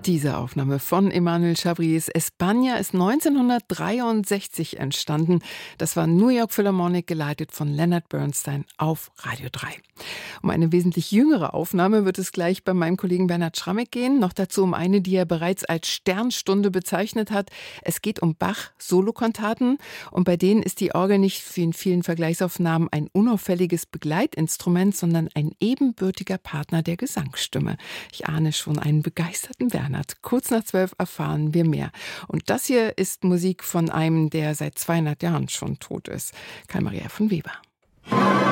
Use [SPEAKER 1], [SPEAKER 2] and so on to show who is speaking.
[SPEAKER 1] Diese Aufnahme von Emmanuel Chabris España ist 1963 entstanden. Das war New York Philharmonic, geleitet von Leonard Bernstein auf Radio 3. Um eine wesentlich jüngere Aufnahme wird es gleich bei meinem Kollegen Bernhard Schrammeck gehen. Noch dazu um eine, die er bereits als Sternstunde bezeichnet hat. Es geht um Bach-Solokantaten und bei denen ist die Orgel nicht wie in vielen Vergleichsaufnahmen ein unauffälliges Begleitinstrument, sondern ein ebenbürtiger Partner der Gesangsstimme. Ich ahne schon einen begeisterten Bernhard. Kurz nach 12 erfahren wir mehr. Und das hier ist Musik von einem, der seit 200 Jahren schon tot ist. Karl Maria von Weber.